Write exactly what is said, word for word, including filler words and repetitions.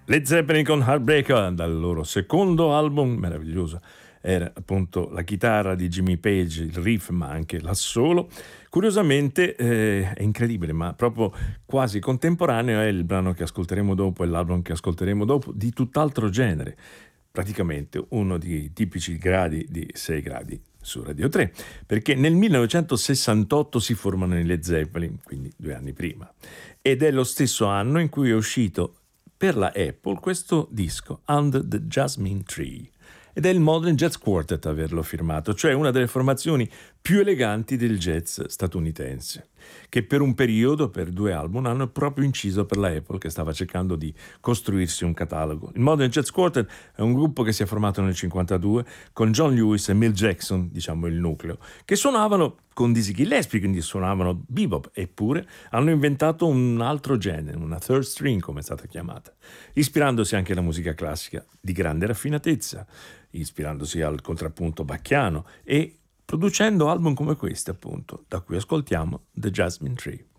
Led Zeppelin con Heartbreaker, dal loro secondo album meraviglioso. Era appunto la chitarra di Jimmy Page, il riff, ma anche l'assolo. Curiosamente eh, è incredibile, ma proprio quasi contemporaneo è il brano che ascolteremo dopo e l'album che ascolteremo dopo, di tutt'altro genere. Praticamente uno dei tipici gradi di sei gradi su Radio tre, perché nel millenovecentosessantotto si formano i Led Zeppelin, quindi due anni prima, ed è lo stesso anno in cui è uscito per la Apple questo disco, Under the Jasmine Tree, ed è il Modern Jazz Quartet a averlo firmato, cioè una delle formazioni più eleganti del jazz statunitense, che per un periodo, per due album, hanno proprio inciso per la Apple, che stava cercando di costruirsi un catalogo. Il Modern Jazz Quartet è un gruppo che si è formato nel cinquantadue con John Lewis e Milt Jackson, diciamo il nucleo, che suonavano con Dizzy Gillespie, quindi suonavano bebop, eppure hanno inventato un altro genere, una third string come è stata chiamata, ispirandosi anche alla musica classica di grande raffinatezza, ispirandosi al contrappunto bacchiano e producendo album come questo, appunto, da cui ascoltiamo The Jasmine Tree.